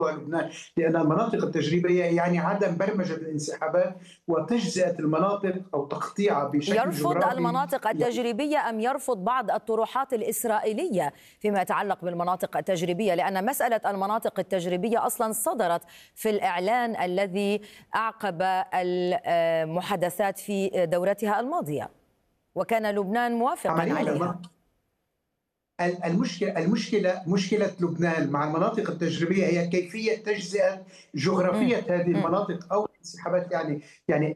لبنان، لأن المناطق التجريبية يعني عدم برمجة الانسحابات وتجزئة المناطق أو تقطيعها بشكل يرفض جغرافي. المناطق التجريبية أم يرفض بعض الطروحات الإسرائيلية فيما يتعلق بالمناطق التجريبية؟ لأن مسألة المناطق التجريبية أصلا صدرت في الإعلان الذي أعقب المحادثات في دورتها الماضية، وكان لبنان موافقا عليها. مشكلة لبنان مع المناطق التجريبية هي كيفية تجزئة جغرافية هذه المناطق أو الانسحابات. يعني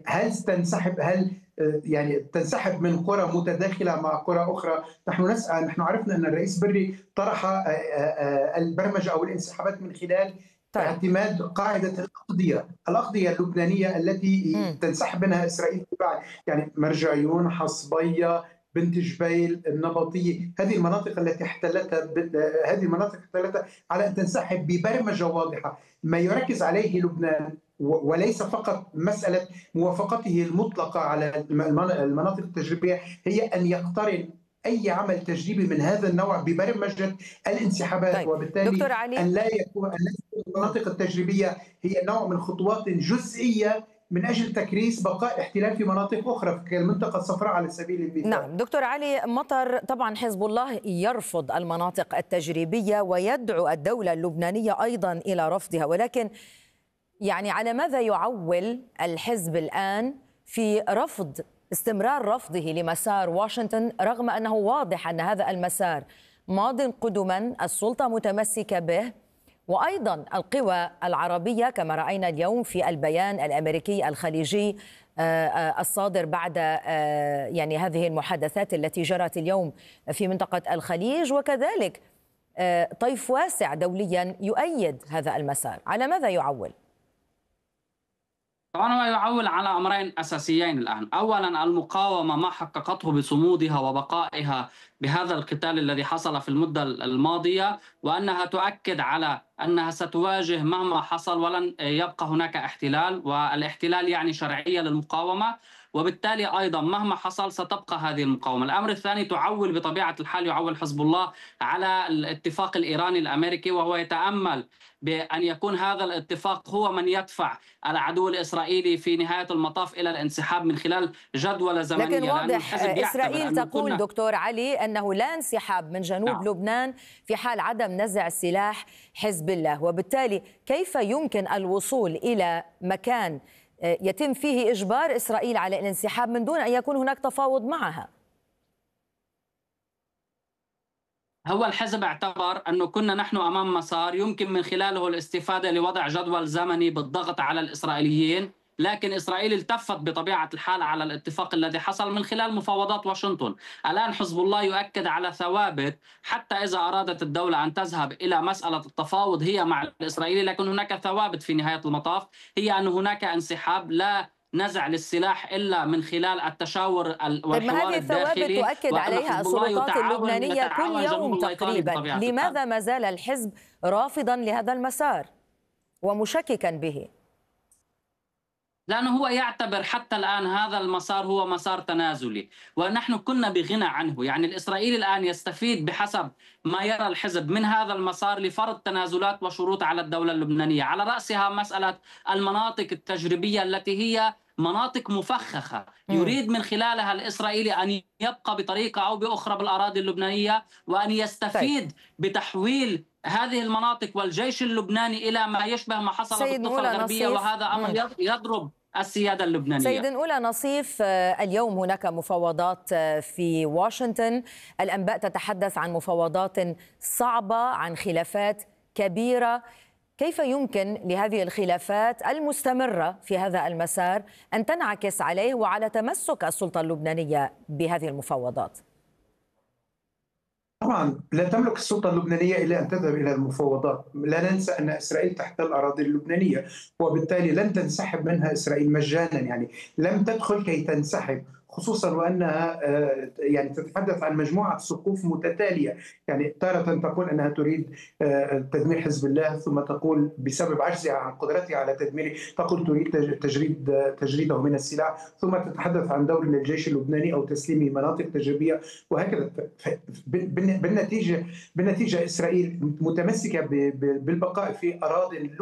هل تنسحب من قرى متداخلة مع قرى أخرى؟ نحن نسعى، نحن عرفنا أن الرئيس بري طرح البرمجة أو الانسحابات من خلال اعتماد قاعدة الأقضية اللبنانية التي تنسحب منها إسرائيل تباعا، يعني مرجعيون، حصبية، بنت جبيل، النبطية، هذه المناطق احتلتها على أن تنسحب ببرمجة واضحة. ما يركز عليه لبنان وليس فقط مسألة موافقته المطلقة على المناطق التجريبية، هي أن يقترن أي عمل تجريبي من هذا النوع ببرمجة الانسحابات. طيب. وبالتالي دكتور علي، أن لا يكون المناطق التجريبية هي نوع من خطوات جزئية من أجل تكريس بقاء احتلال في مناطق أخرى كالمنطقة الصفراء على سبيل المثال. نعم دكتور علي مطر، طبعا حزب الله يرفض المناطق التجريبية ويدعو الدولة اللبنانية أيضا إلى رفضها، ولكن يعني على ماذا يعول الحزب الآن في استمرار رفضه لمسار واشنطن، رغم أنه واضح أن هذا المسار ماض قدما، السلطة متمسكة به، وأيضا القوى العربية كما رأينا اليوم في البيان الأمريكي الخليجي الصادر بعد يعني هذه المحادثات التي جرت اليوم في منطقة الخليج، وكذلك طيف واسع دوليا يؤيد هذا المسار. على ماذا يعول؟ طبعا هو يعول على أمرين أساسيين الآن. أولا المقاومة ما حققته بصمودها وبقائها بهذا القتال الذي حصل في المدة الماضية، وأنها تؤكد على أنها ستواجه مهما حصل ولن يبقى هناك احتلال، والاحتلال يعني شرعية للمقاومة، وبالتالي أيضا مهما حصل ستبقى هذه المقاومة. الأمر الثاني تعول بطبيعة الحال، يعول حزب الله على الاتفاق الإيراني الأمريكي، وهو يتأمل بأن يكون هذا الاتفاق هو من يدفع العدو الإسرائيلي في نهاية المطاف إلى الانسحاب من خلال جدولة زمنية. لكن واضح إسرائيل تقول دكتور علي أنه لا انسحاب من جنوب لبنان في حال عدم نزع سلاح حزب الله، وبالتالي كيف يمكن الوصول إلى مكان يتم فيه إجبار إسرائيل على الانسحاب من دون أن يكون هناك تفاوض معها؟ هو الحزب اعتبر أنه كنا نحن أمام مسار يمكن من خلاله الاستفادة لوضع جدول زمني بالضغط على الإسرائيليين، لكن إسرائيل التفت بطبيعة الحال على الاتفاق الذي حصل من خلال مفاوضات واشنطن. الآن حزب الله يؤكد على ثوابت حتى إذا أرادت الدولة أن تذهب إلى مسألة التفاوض هي مع الإسرائيلي، لكن هناك ثوابت في نهاية المطاف، هي أن هناك انسحاب، لا نزع للسلاح إلا من خلال التشاور والحوار هذه الداخلي. الثوابت تؤكد عليها السلطات اللبنانية كل يوم تقريبا. لماذا ما زال الحزب رافضا لهذا المسار ومشككا به؟ لأنه هو يعتبر حتى الآن هذا المسار هو مسار تنازلي، ونحن كنا بغنى عنه. يعني الإسرائيلي الآن يستفيد بحسب ما يرى الحزب من هذا المسار لفرض تنازلات وشروط على الدولة اللبنانية، على رأسها مسألة المناطق التجريبية التي هي مناطق مفخخة يريد من خلالها الإسرائيلي أن يبقى بطريقة أو بأخرى بالأراضي اللبنانية، وأن يستفيد بتحويل هذه المناطق والجيش اللبناني إلى ما يشبه ما حصل بالضفة الغربية، وهذا أمر يضرب السيادة اللبنانية. سيد أولى نصيف، اليوم هناك مفاوضات في واشنطن، الأنباء تتحدث عن مفاوضات صعبة، عن خلافات كبيرة. كيف يمكن لهذه الخلافات المستمرة في هذا المسار أن تنعكس عليه وعلى تمسك السلطة اللبنانية بهذه المفاوضات؟ طبعا لا تملك السلطة اللبنانية إلا أن تذهب إلى المفاوضات. لا ننسى أن إسرائيل تحتل الأراضي اللبنانية، وبالتالي لن تنسحب منها إسرائيل مجانا، يعني لم تدخل كي تنسحب، خصوصا وأنها يعني تتحدث عن مجموعة سقوف متتالية. يعني تارة تقول أنها تريد تدمير حزب الله، ثم تقول بسبب عجزها عن قدرتها على تدميره تقول تريد تجريده من السلاح، ثم تتحدث عن دور للجيش اللبناني أو تسليمه مناطق تجريبية، وهكذا. بالنتيجة إسرائيل متمسكة بالبقاء في أراضي